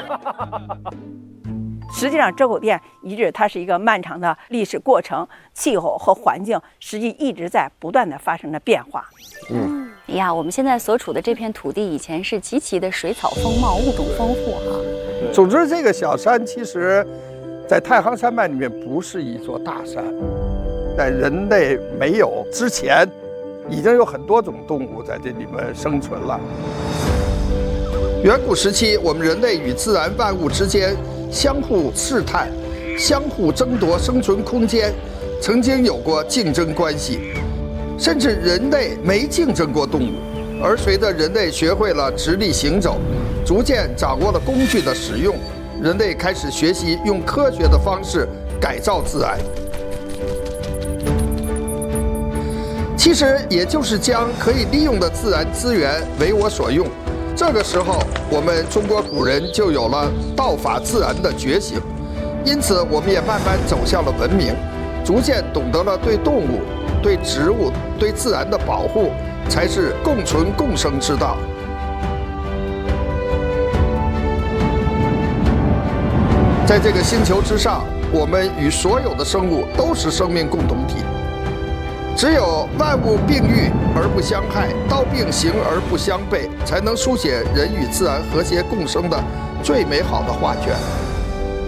实际上，周口店遗址它是一个漫长的历史过程，气候和环境实际一直在不断的发生着变化。 哎呀，我们现在所处的这片土地以前是极其的水草丰茂、物种丰富哈。 总之，这个小山其实，在太行山脉里面不是一座大山，在人类没有之前，已经有很多种动物在这里面生存了。远古时期，我们人类与自然万物之间相互试探，相互争夺生存空间，曾经有过竞争关系，甚至人类没竞争过动物。而随着人类学会了直立行走，逐渐掌握了工具的使用，人类开始学习用科学的方式改造自然。其实也就是将可以利用的自然资源为我所用。这个时候，我们中国古人就有了道法自然的觉醒，因此我们也慢慢走向了文明，逐渐懂得了对动物、对植物、对自然的保护才是共存共生之道。在这个星球之上，我们与所有的生物都是生命共同体。只有万物并育而不相害，道并行而不相悖，才能书写人与自然和谐共生的最美好的画卷。